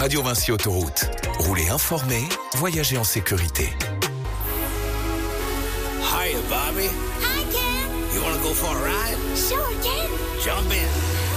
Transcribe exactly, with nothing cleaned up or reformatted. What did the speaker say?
Radio Vinci Autoroute. Roulez informé, voyagez en sécurité. Hiya, Bobby. Hi, Ken. You want to go for a ride? Sure, Ken. Jump in.